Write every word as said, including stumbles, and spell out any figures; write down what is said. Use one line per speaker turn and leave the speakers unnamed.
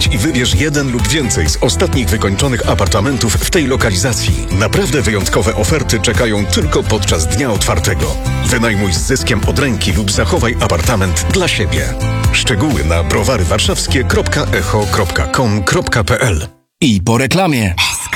Wejdź i wybierz jeden lub więcej z ostatnich wykończonych apartamentów w tej lokalizacji. Naprawdę wyjątkowe oferty czekają tylko podczas dnia otwartego. Wynajmuj z zyskiem od ręki lub zachowaj apartament dla siebie. Szczegóły na browarywarszawskie kropka echo kropka com kropka p l.
I po reklamie.